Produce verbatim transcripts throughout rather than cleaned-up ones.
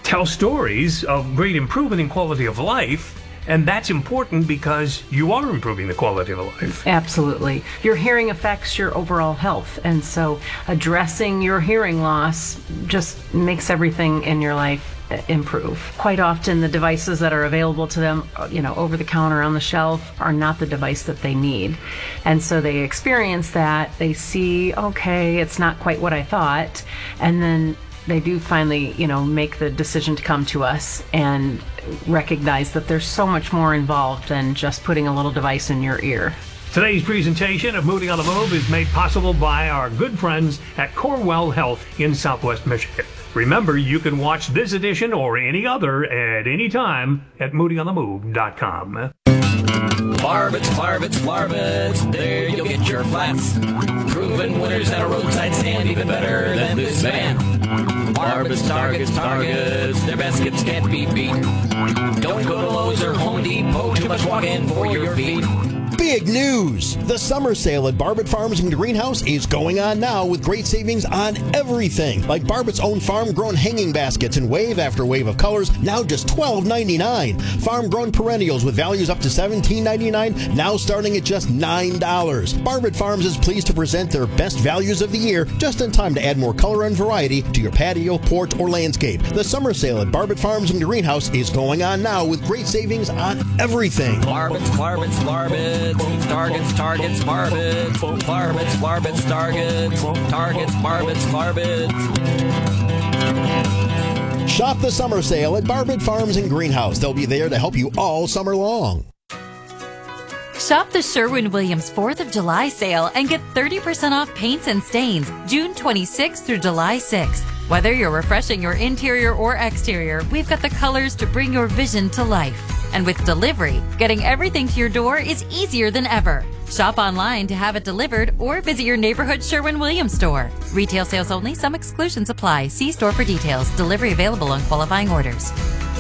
tell stories of great improvement in quality of life. And that's important because you are improving the quality of life. Absolutely. Your hearing affects your overall health. And so addressing your hearing loss just makes everything in your life improve. Quite often the devices that are available to them, you know, over the counter on the shelf are not the device that they need. And so they experience that. They see, okay, it's not quite what I thought. And then they do finally, you know, make the decision to come to us and recognize that there's so much more involved than just putting a little device in your ear. Today's presentation of Moody on the Move is made possible by our good friends at Corewell Health in Southwest Michigan. Remember, you can watch this edition or any other at any time at moody on the move dot com. Barbets, Barbets, Barbets, there you'll get your flats. Proven winners at a roadside stand, even better than this band. Barbets, Targets, Targets, their baskets can't be beat. Don't go to Lowe's or Home Depot, too much walking for your feet. Big news! The summer sale at Barbet Farms and Greenhouse is going on now with great savings on everything, like Barbet's own farm-grown hanging baskets in wave after wave of colors, now just twelve ninety-nine. Farm-grown perennials with values up to seventeen ninety-nine, now starting at just nine dollars. Barbet Farms is pleased to present their best values of the year, just in time to add more color and variety to your patio, porch, or landscape. The summer sale at Barbet Farms and Greenhouse is going on now with great savings on everything. Barbets, Barbets, Barbets. Targets, Targets, Barbets, Barbets, Barbets, Targets, Targets, Barbets, Barbets. Shop the summer sale at Barbet Farms and Greenhouse. They'll be there to help you all summer long. Shop the Sherwin-Williams fourth of July sale and get thirty percent off paints and stains June twenty-sixth through July sixth. Whether you're refreshing your interior or exterior, we've got the colors to bring your vision to life. And with delivery, getting everything to your door is easier than ever. Shop online to have it delivered or visit your neighborhood Sherwin-Williams store. Retail sales only. Some exclusions apply. See store for details. Delivery available on qualifying orders.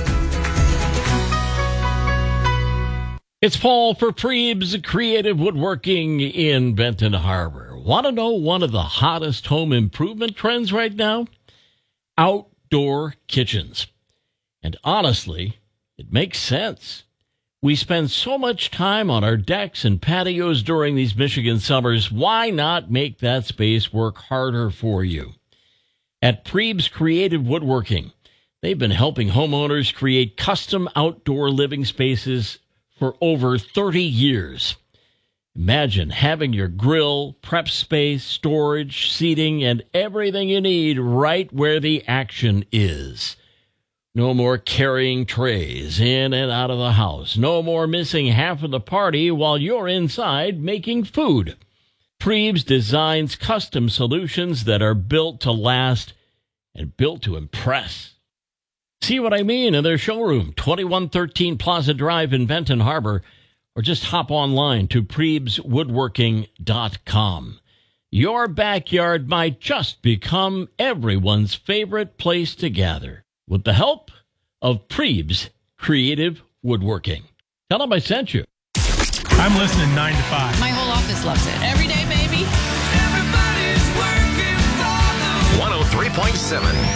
It's Paul for Prebes Creative Woodworking in Benton Harbor. Want to know one of the hottest home improvement trends right now? Outdoor kitchens. And honestly, it makes sense. We spend so much time on our decks and patios during these Michigan summers. Why not make that space work harder for you? At Prebes Creative Woodworking, they've been helping homeowners create custom outdoor living spaces for over thirty years. Imagine having your grill, prep space, storage, seating, and everything you need right where the action is. No more carrying trays in and out of the house. No more missing half of the party while you're inside making food. Prebes designs custom solutions that are built to last and built to impress. See what I mean in their showroom, twenty-one thirteen Plaza Drive in Benton Harbor, or just hop online to prebes woodworking dot com. Your backyard might just become everyone's favorite place to gather with the help of Prebes Creative Woodworking. Tell them I sent you. I'm listening nine to five. My whole office loves it. Every day, baby. Everybody's working for the one oh three point seven